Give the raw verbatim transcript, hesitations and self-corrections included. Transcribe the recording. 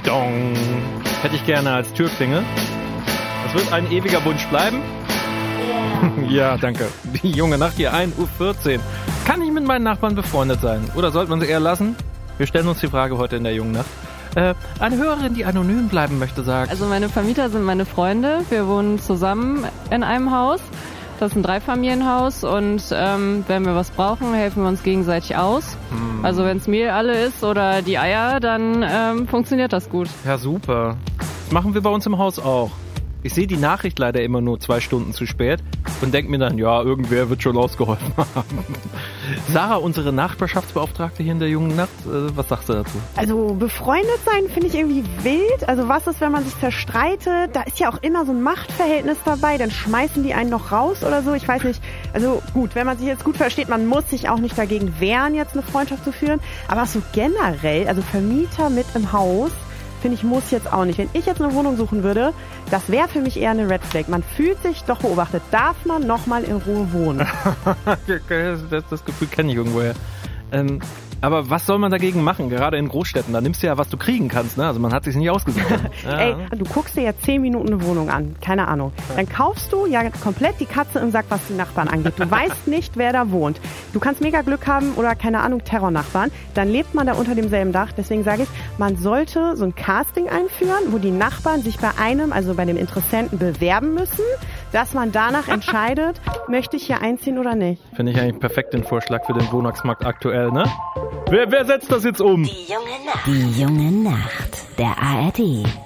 Dong. Hätte ich gerne als Türklinge. Das wird ein ewiger Wunsch bleiben. Ja, danke. Die junge Nacht hier, ein Uhr vierzehn. Kann ich mit meinen Nachbarn befreundet sein? Oder sollte man sie eher lassen? Wir stellen uns die Frage heute in der jungen Nacht. Äh, eine Hörerin, die anonym bleiben möchte, sagt... Also meine Vermieter sind meine Freunde. Wir wohnen zusammen in einem Haus. Das ist ein Dreifamilienhaus und ähm, wenn wir was brauchen, helfen wir uns gegenseitig aus. Hm. Also wenn es Mehl alle ist oder die Eier, dann ähm, funktioniert das gut. Ja, super. Das machen wir bei uns im Haus auch. Ich sehe die Nachricht leider immer nur zwei Stunden zu spät und denke mir dann, ja, irgendwer wird schon ausgeholfen haben. Sarah, unsere Nachbarschaftsbeauftragte hier in der jungen Nacht, äh, was sagst du dazu? Also befreundet sein finde ich irgendwie wild. Also was ist, wenn man sich zerstreitet? Da ist ja auch immer so ein Machtverhältnis dabei. Dann schmeißen die einen noch raus oder so. Ich weiß nicht. Also gut, wenn man sich jetzt gut versteht, man muss sich auch nicht dagegen wehren, jetzt eine Freundschaft zu führen. Aber so generell, also Vermieter mit im Haus, finde ich, muss jetzt auch nicht. Wenn ich jetzt eine Wohnung suchen würde, das wäre für mich eher eine Red Flag. Man fühlt sich doch beobachtet. Darf man noch mal in Ruhe wohnen? das, das Gefühl kenne ich irgendwoher. Ähm, aber was soll man dagegen machen? Gerade in Großstädten, da nimmst du ja, was du kriegen kannst. Ne? Also man hat sich nicht ausgesucht. Ja. Ey, du guckst dir ja zehn Minuten eine Wohnung an. Keine Ahnung. Dann kaufst du ja komplett die Katze im Sack, was die Nachbarn angeht. Du weißt nicht, wer da wohnt. Du kannst mega Glück haben oder, keine Ahnung, Terrornachbarn. Dann lebt man da unter demselben Dach. Deswegen sage ich, man sollte so ein Casting einführen, wo die Nachbarn sich bei einem, also bei dem Interessenten, bewerben müssen, dass man danach entscheidet, möchte ich hier einziehen oder nicht. Finde ich eigentlich perfekt den Vorschlag für den Wohnungsmarkt aktuell, ne? Wer, wer setzt das jetzt um? Die junge Nacht. Die junge Nacht. Der A R D